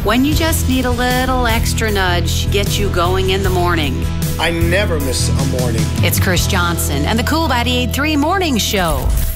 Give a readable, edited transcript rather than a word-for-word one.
When you just need a little extra nudge, get you going in the morning. I never miss a morning. It's Chris Johnson and the Cool 98.3 Morning Show.